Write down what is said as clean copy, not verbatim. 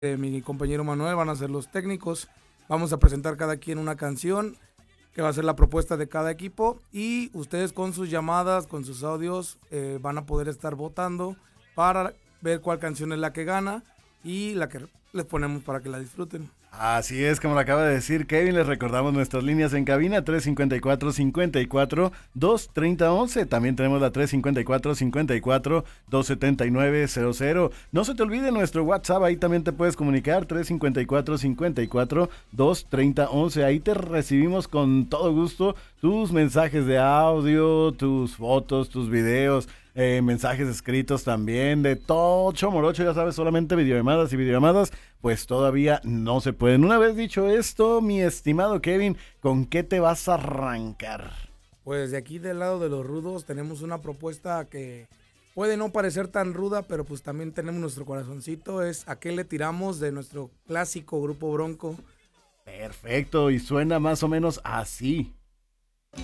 mi compañero Manuel van a ser los técnicos. Vamos a presentar cada quien una canción que va a ser la propuesta de cada equipo y ustedes con sus llamadas, con sus audios van a poder estar votando para ver cuál canción es la que gana y la que les ponemos para que la disfruten. Así es, como lo acaba de decir Kevin, les recordamos nuestras líneas en cabina 354-54-230-11. También tenemos la 354-54-279-00. No se te olvide nuestro WhatsApp, ahí también te puedes comunicar 354-54-230-11. Ahí te recibimos con todo gusto tus mensajes de audio, tus fotos, tus videos. Mensajes escritos también, de todo morocho, ya sabes, solamente videollamadas y videollamadas, pues todavía no se pueden. Una vez dicho esto, mi estimado Kevin, ¿con qué te vas a arrancar? Pues de aquí del lado de los rudos tenemos una propuesta que puede no parecer tan ruda, pero pues también tenemos nuestro corazoncito, es ¿A qué le tiramos?, de nuestro clásico Grupo Bronco. Perfecto, y suena más o menos así.